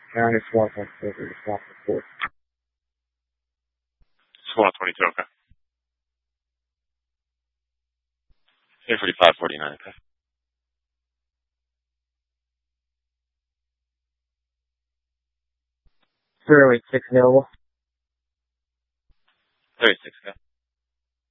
County SWAT on over SWAT report. SWAT 22, okay. 4549, okay. 086 available. 36, okay.